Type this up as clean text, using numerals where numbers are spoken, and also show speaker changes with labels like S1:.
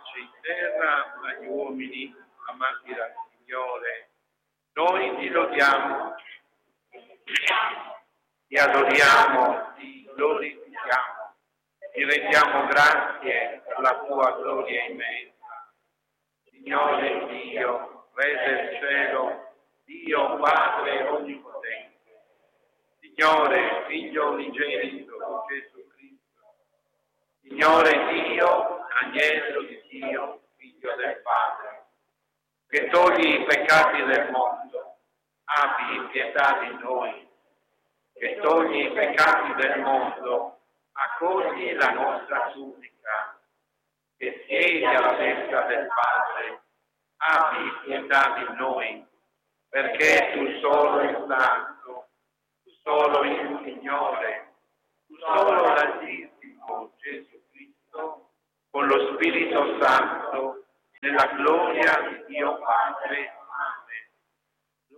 S1: pace in terra agli uomini amati dal Signore. Noi ti lodiamo, ti adoriamo, ti glorifichiamo, ti rendiamo grazie per la tua gloria immensa. Signore Dio, Re del cielo, Dio Padre onnipotente, Signore Figlio unigenito Gesù Cristo, Signore Dio, Agnello di Dio, Figlio del Padre, che togli i peccati del mondo, abbi pietà di noi. Che togli i peccati del mondo, accogli la nostra supplica. Che siedi alla destra del Padre, abbi pietà di noi, perché tu solo il Santo, tu solo il Signore, tu solo l'Altissimo Gesù con lo Spirito Santo, nella gloria di Dio Padre,